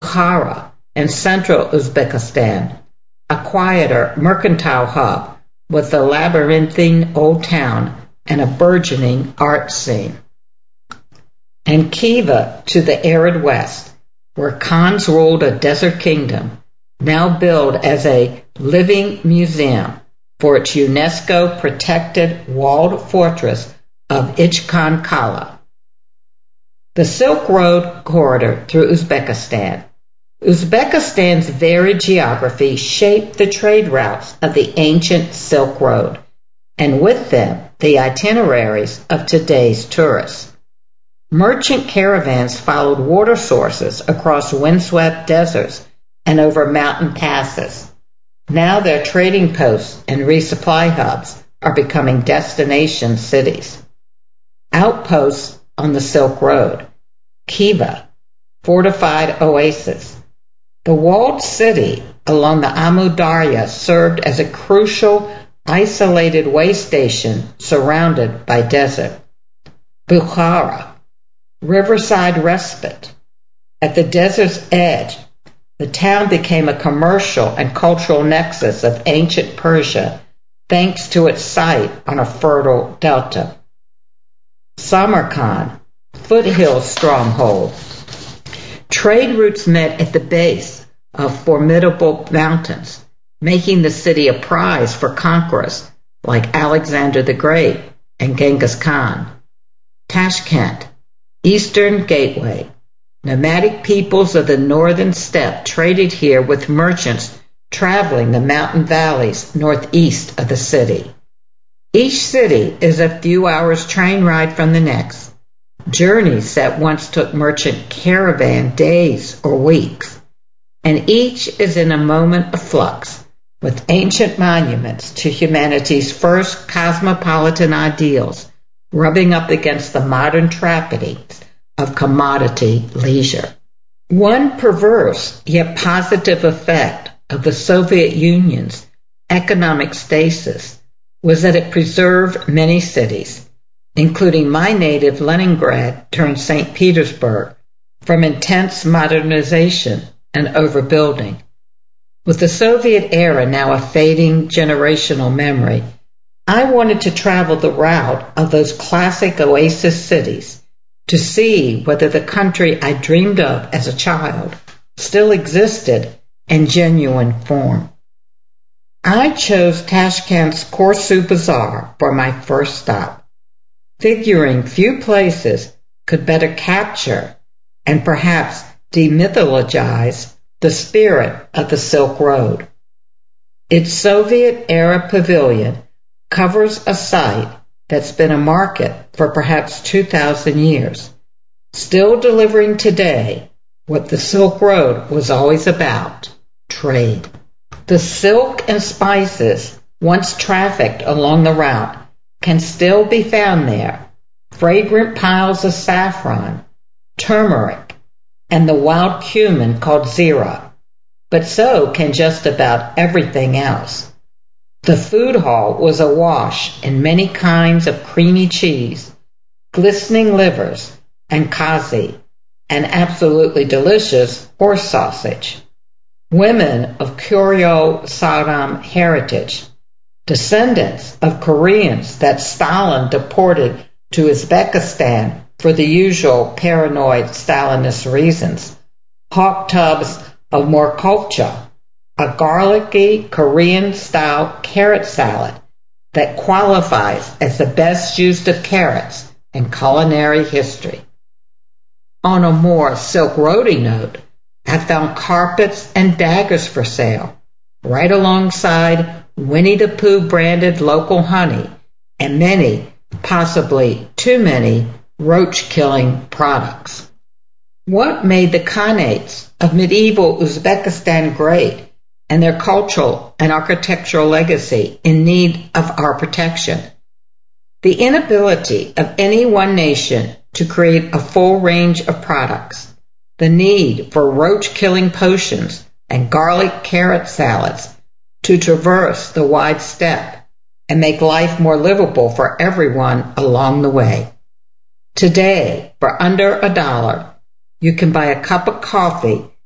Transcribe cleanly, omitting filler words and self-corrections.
Bukhara, and central Uzbekistan, a quieter mercantile hub with a labyrinthine old town and a burgeoning art scene. And Khiva to the arid west, where Khans ruled a desert kingdom, now billed as a living museum for its UNESCO-protected walled fortress of Ichkan Kala. The Silk Road corridor through Uzbekistan. Uzbekistan's varied geography shaped the trade routes of the ancient Silk Road, and with them the itineraries of today's tourists. Merchant caravans followed water sources across windswept deserts and over mountain passes. Now their trading posts and resupply hubs are becoming destination cities. Outposts on the Silk Road. Khiva, fortified oasis. The walled city along the Amu Darya served as a crucial, isolated way station surrounded by desert. Bukhara, riverside respite. At the desert's edge, the town became a commercial and cultural nexus of ancient Persia thanks to its site on a fertile delta. Samarkand, foothill stronghold. Trade routes met at the base of formidable mountains, making the city a prize for conquerors like Alexander the Great and Genghis Khan. Tashkent, eastern gateway. Nomadic peoples of the northern steppe traded here with merchants traveling the mountain valleys northeast of the city. Each city is a few hours train ride from the next, journeys that once took merchant caravan days or weeks, and each is in a moment of flux, with ancient monuments to humanity's first cosmopolitan ideals rubbing up against the modern tragedies of commodity leisure. One perverse yet positive effect of the Soviet Union's economic stasis was that it preserved many cities, including my native Leningrad turned St. Petersburg, from intense modernization and overbuilding. With the Soviet era now a fading generational memory, I wanted to travel the route of those classic oasis cities to see whether the country I dreamed of as a child still existed in genuine form. I chose Tashkent's Korsu Bazaar for my first stop, figuring few places could better capture and perhaps demythologize the spirit of the Silk Road. Its Soviet-era pavilion covers a site that's been a market for perhaps 2,000 years, still delivering today what the Silk Road was always about: trade. The silk and spices once trafficked along the route can still be found there, fragrant piles of saffron, turmeric, and the wild cumin called zira, but so can just about everything else. The food hall was awash in many kinds of creamy cheese, glistening livers, and kazi, and absolutely delicious horse sausage. Women of Kyrgyz heritage, descendants of Koreans that Stalin deported to Uzbekistan for the usual paranoid Stalinist reasons, hawk tubs of morkovcha, a garlicky Korean-style carrot salad that qualifies as the best used of carrots in culinary history. On a more Silk Roady note, I found carpets and daggers for sale, right alongside Winnie the Pooh branded local honey and many, possibly too many, roach-killing products. What made the Khanates of medieval Uzbekistan great and their cultural and architectural legacy in need of our protection? The inability of any one nation to create a full range of products, the need for roach-killing potions and garlic carrot salads to traverse the wide steppe and make life more livable for everyone along the way. Today, for under $1, you can buy a cup of coffee